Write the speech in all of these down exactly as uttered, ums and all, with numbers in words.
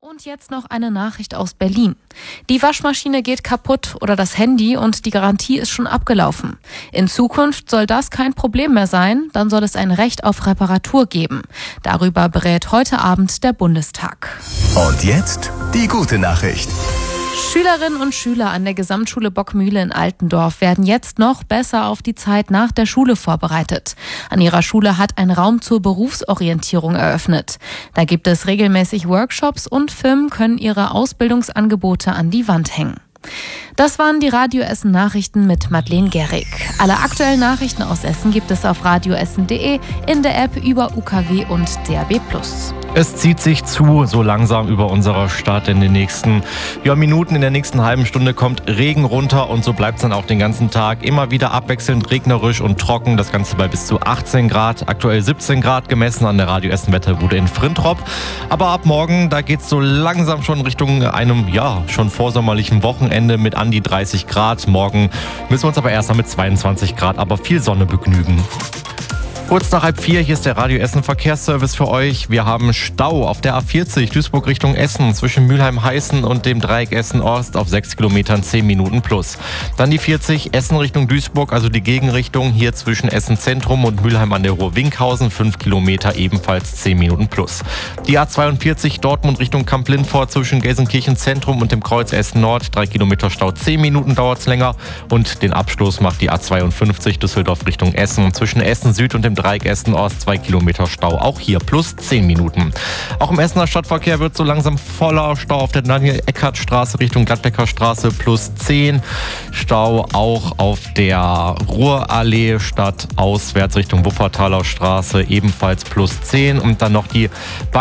Und jetzt noch eine Nachricht aus Berlin. Die Waschmaschine geht kaputt oder das Handy und die Garantie ist schon abgelaufen. In Zukunft soll das kein Problem mehr sein, dann soll es ein Recht auf Reparatur geben. Darüber berät heute Abend der Bundestag. Und jetzt die gute Nachricht. Schülerinnen und Schüler an der Gesamtschule Bockmühle in Altendorf werden jetzt noch besser auf die Zeit nach der Schule vorbereitet. An ihrer Schule hat ein Raum zur Berufsorientierung eröffnet. Da gibt es regelmäßig Workshops und Firmen können ihre Ausbildungsangebote an die Wand hängen. Das waren die Radio Essen Nachrichten mit Madeleine Gerrig. Alle aktuellen Nachrichten aus Essen gibt es auf radioessen punkt de, in der App über U K W und D A B plus. Es zieht sich zu, so langsam über unserer Stadt. In den nächsten ja, Minuten, in der nächsten halben Stunde kommt Regen runter und so bleibt es dann auch den ganzen Tag. Immer wieder abwechselnd regnerisch und trocken. Das Ganze bei bis zu achtzehn Grad, aktuell siebzehn Grad gemessen an der Radio Essen Wetterbude in Frintrop. Aber ab morgen, da geht es so langsam schon Richtung einem ja schon vorsommerlichen Wochenende mit an die dreißig Grad. Morgen müssen wir uns aber erst mal mit zweiundzwanzig Grad, aber viel Sonne begnügen. Kurz nach halb vier, hier ist der Radio Essen Verkehrsservice für euch. Wir haben Stau auf der A vierzig Duisburg Richtung Essen zwischen Mülheim-Heißen und dem Dreieck Essen-Ost auf sechs Kilometern zehn Minuten plus. Dann die vierzig Essen Richtung Duisburg, also die Gegenrichtung hier zwischen Essen Zentrum und Mülheim an der Ruhr-Winkhausen, fünf Kilometer ebenfalls zehn Minuten plus. Die A zweiundvierzig Dortmund Richtung Kamp-Lindfort zwischen Gelsenkirchen Zentrum und dem Kreuz Essen Nord, drei Kilometer Stau, zehn Minuten dauert es länger. Und den Abschluss macht die A zweiundfünfzig Düsseldorf Richtung Essen zwischen Essen Süd und dem Dreieck Essen Ost, zwei Kilometer Stau, auch hier plus zehn Minuten. Auch im Essener Stadtverkehr wird so langsam voller Stau auf der Daniel-Eckhardt-Straße Richtung Gladbecker Straße plus zehn. Stau auch auf der Ruhrallee statt auswärts Richtung Wuppertaler Straße ebenfalls plus zehn. Und dann noch die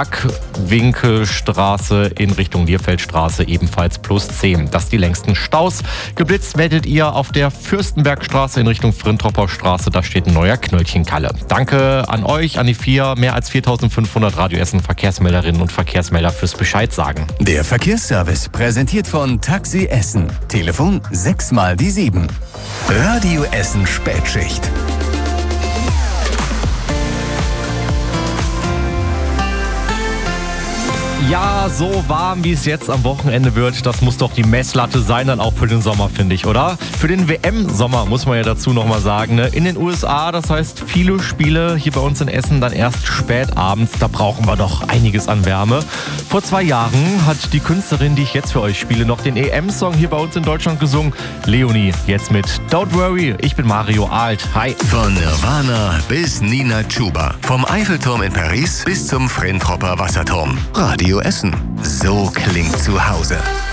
Backwinkelstraße in Richtung Lierfeldstraße ebenfalls plus zehn. Das die längsten Staus. Geblitzt werdet ihr auf der Fürstenbergstraße in Richtung Frintropper Straße. Da steht ein neuer Knöllchenkalle. Danke an euch, an die vier, mehr als viertausendfünfhundert Radio Essen Verkehrsmelderinnen und Verkehrsmelder fürs Bescheid sagen. Der Verkehrsservice präsentiert von Taxi Essen. Telefon sechs mal die sieben. Radio Essen Spätschicht. Ja, so warm wie es jetzt am Wochenende wird, das muss doch die Messlatte sein, dann auch für den Sommer, finde ich, oder? Für den W M-Sommer muss man ja dazu nochmal sagen, ne? In den U S A, das heißt viele Spiele hier bei uns in Essen dann erst spät abends, da brauchen wir doch einiges an Wärme. Vor zwei Jahren hat die Künstlerin, die ich jetzt für euch spiele, noch den E M-Song hier bei uns in Deutschland gesungen. Leonie, jetzt mit Don't Worry, ich bin Mario Alt. Hi. Von Nirvana bis Nina Chuba. Vom Eiffelturm in Paris bis zum Frentropper Wasserturm. Radio Essen. So klingt zu Hause.